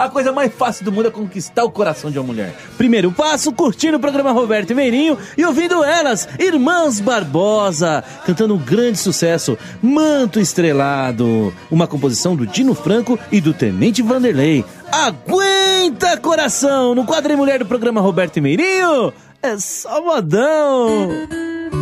A coisa mais fácil do mundo é conquistar o coração de uma mulher. Primeiro passo, curtindo o programa Roberto e Meirinho e ouvindo elas, Irmãs Barbosa, cantando um grande sucesso, Manto Estrelado, uma composição do Dino Franco e do Tenente Vanderlei. Aguenta, coração! No quadro Mulher do programa Roberto e Meirinho, é só modão!